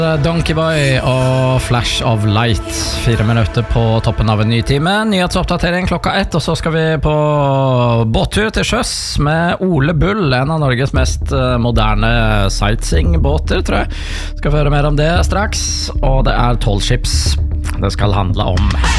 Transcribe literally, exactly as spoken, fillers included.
Donkey Boy og Flash of Light. Fire minutter på toppen av en ny time. Nyhetsoppdatering klokka ett, og så skal vi på båttur til sjøs med Ole Bull, en av Norges mest moderne sightseeing-båter, tror jeg. Skal få høre mer om det straks, og det er tolv skips det skal handle om.